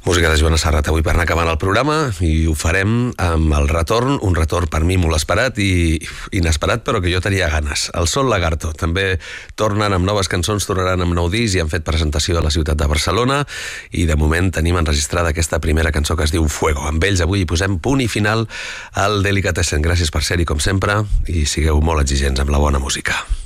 Música de Joana Serrat avui per anar acabant el programa, i ho farem amb el retorn, un retorn per mi molt esperat i inesperat, però que jo tenia ganes. El Sol Lagarto també tornen amb noves cançons, tornaran amb nou disc i han fet presentació a la ciutat de Barcelona, i de moment tenim enregistrada aquesta primera cançó que es diu Fuego. Amb ells avui hi posem punt i final al Delicatessen. Gràcies per ser-hi com sempre i sigueu molt exigents amb la bona música.